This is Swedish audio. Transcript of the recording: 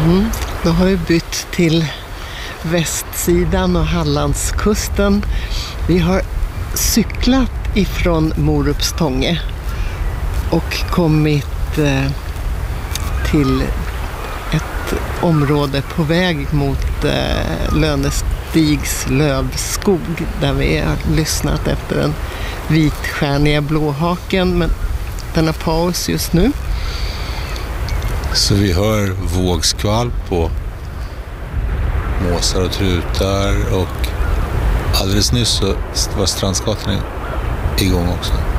Då har vi bytt till västsidan och Hallandskusten. Vi har cyklat ifrån Morupstånge och kommit till ett område på väg mot Lönestigs lövskog där vi har lyssnat efter den vitstjärniga blåhaken, men den har paus just nu. Så vi hör vågskvalp på måsar och trutar, och alldeles nyss så var Strandsgatan igång också.